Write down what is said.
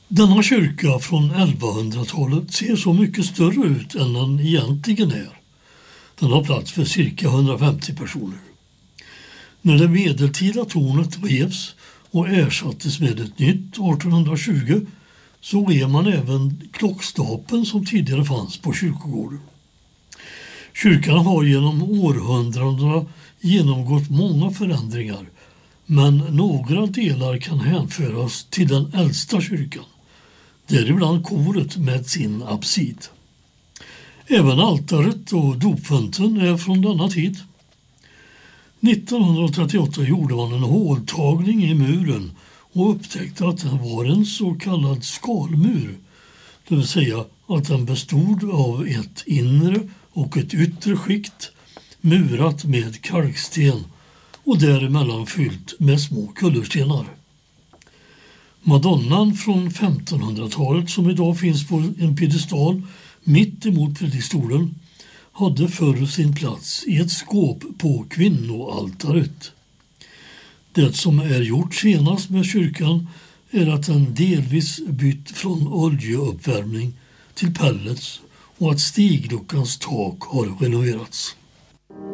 Denna kyrka från 1100-talet ser så mycket större ut än den egentligen är. Den har plats för cirka 150 personer. När det medeltida tornet revs och ersattes med ett nytt 1820 så rev man även klockstapeln som tidigare fanns på kyrkogården. Kyrkan har genom århundradena genomgått många förändringar, men några delar kan hänföras till den äldsta kyrkan, däribland koret med sin apsid. Även altaret och dopfunten är från denna tid. 1938 gjorde man en håltagning i muren och upptäckte att den var en så kallad skalmur, det vill säga att den bestod av ett inre och ett yttre skikt murat med kalksten och däremellan fyllt med små kullerstenar. Madonnan från 1500-talet som idag finns på en piedestal mitt emot predikstolen hade förr sin plats i ett skåp på kvinnoaltaret. Det som är gjort senast med kyrkan är att den delvis bytt från oljeuppvärmning till pellets och att stigluckans tak har renoverats.